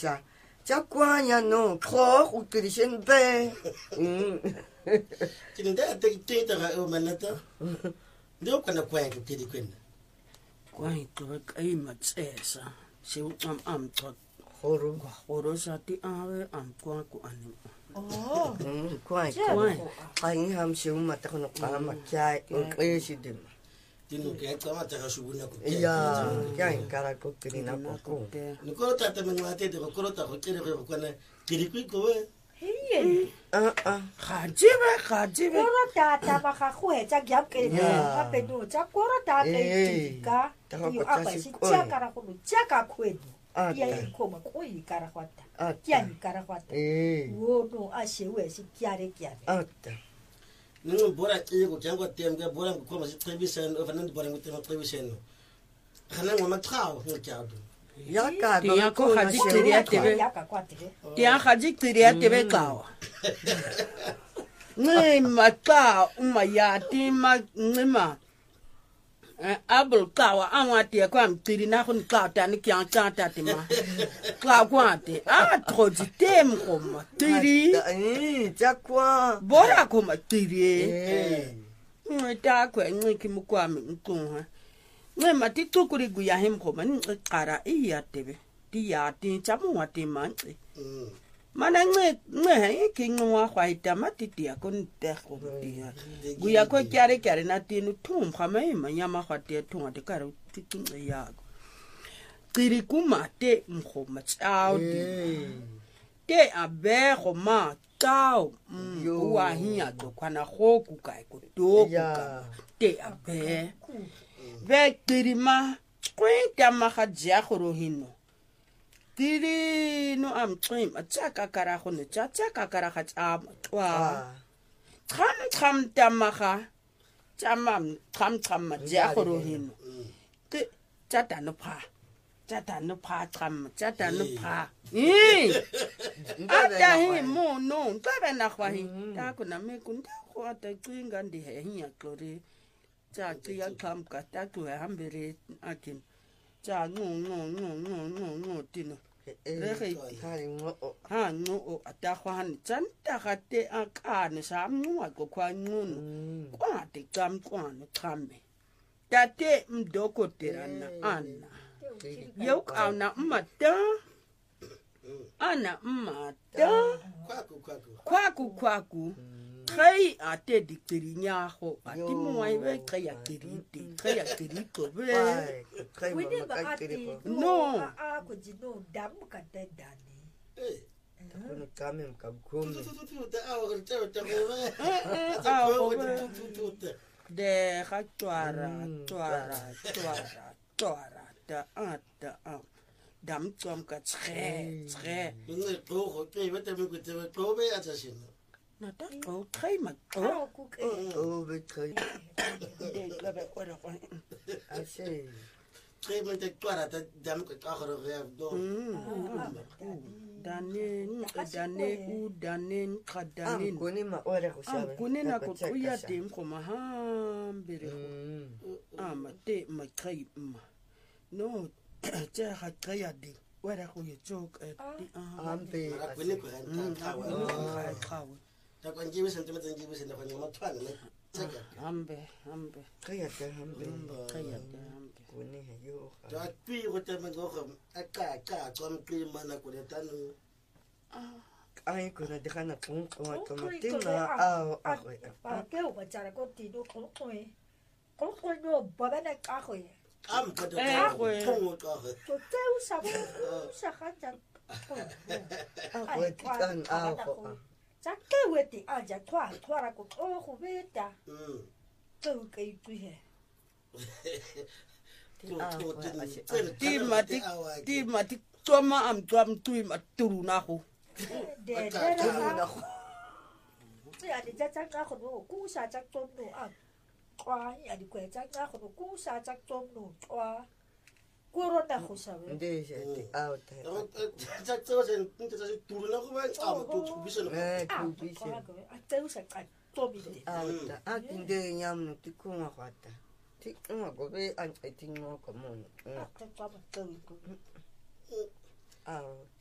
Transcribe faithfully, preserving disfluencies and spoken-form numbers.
sa. Chakwanya no, krog ukri shen be. Tinda te te ta o manata. Ndo kana kwa ke tiri kwenda. Kwa to kai matsesa. Se am am to Horo. horo sa ti ave am kwa ku ani. Oh. Kwa kwa. Kai ham se uma ta kono pa ma kya ukri sidim. Tinu ke ka mata ka subuna ko. Ya, kya inkara ko kri na ko. Niko ta ta mengate de ko ta ko tere ko kana tiri kwi ko. Hey. Ah ah. Khajibe khajibe. Koro tata ba ka khwe cha gyap ke ni ka pe no cha koro ta ke ka. Yo apa si cha kara ko cha ka khwe. Ya i ko ma ko i kara kwata. Kya ni kara kwata. Eh. Wo no a she we si kyare kyare. Ata. Nungu bora ke ko jango tem ga bora ko ma si television o fanan bora ko tem television. Khana ngoma trao no kyado. Ya ka Ti ya ko khaji tiri ya tebe. Ya ka kwate. Ti ya khaji tiri ya tebe kawa. Ngai mata uma ya ti ma ngima. Eh abul kawa anwa ti ko am tiri na kun ka ta ni kyan ta ta ti ma. Ka kwa ti a troji tem ko ma tiri. Eh, chakwa. Bora ko ma tiri. Eh. Ngai ta ko ngai ki mu kwa mi nkunga. Ngai mati tukuri gu ya hem ko ma ni qara iya tebe. Ti ya ti chamu wa ti ma. Mana nge nge ki ngwa khwaita matiti ya kon te go dia gu ya ko kyare kyare na tinu thum khama ima nyama khwate thunga de kare tikinga ya kiri kuma te ngho machao te abe go ma tao wa hiya to kwana go ku kai ko to ka te abe ve kiri ma kwenta ma khaja go rohino Tiri no am trim a chaka kara khone cha chaka kara kha cha twa kham kham tamaga chamam kham kham ma ja khoro hino ke chata no pha chata no pha kham chata no pha eh ata hi mo no ta na khwa hi ta ko na me kun ta ko ata tsinga ndi he hiya klore cha tia kham ka ta tu hambere akin cha no no no no no no tino re ha no o ata khwan chan ta khate a ka ne sa mu ko khwa nu kwa te kam kwa no khambe ta te mdoko terana ana yo ka na mata ana mata Kwaku kwaku. kwaku kwaku kai a te diktiri nyaho a ti mo ai ve kai a tiriti kai a tirito ve We never ati. No. A ko jino dam ka te dani. Eh. Kono kame mkagome. Ta awa ko ta ta ko. Ah, Ko ko tu tu tu. de ha twara twara twara twara ta ata a dam twam ka tshe tshe Nungu ko ko ke wete me ko te ko be ata shin. na ta ko kai ma ko Oh, ku ke. Oh, bekai. de la be ko ra ko Ashe. Ke me te kwara ta dam ko ta ko re do. dane dane u dane Ah, kadane kuni ma ore ko ah sabe. kunena ko kuya dem ko mahambere Mm. ah ma te ma kai ma no ja ha kai ade wara ko ye jok ati ah Ambe. Ko ne ko ran ta wa. kai kawo Ta ko njibi sen te meten njibi sen da ko ma twan ne. Tsaka. ambe ambe Kaya ta hambe. kai ade ambe Kuni he yo. Ta pi ko te me go ko aka ka ko me ki mana ko de tanu. Ai ko na dekha na kung ko to Ko matin ko na ah ah. Pa ke o ba chara ko ti do ko ko e. Ko ko no ba ba na ka ko e. Am ka de Eh, ka. ko. Ko ko. To te u sa bo sa kha ja. Ah, ko ti kan ah ko. Cha ke we ti a ja twa twa ra ko o ko be ta. Mm. To ke tu he. ti mati ti mati toma am twam tui maturu na ko De de ra. Ti a de cha cha ka ko no ku sa cha tom no a. Kwa ya di kwe cha ka ko ku sa cha tom no kwa. Kuro na ko sa we. Ndi se ti out. Ta ta sen ta ta tu na ko ba am tu tu biso. Eh, Ah, ku bi se. a te u sa ka to bi de. Out. Ah, kinde nyam no ti ku ma kwata. Ti ma go be an ti ngo ko mo. Ah, te pa ma te ko. Out.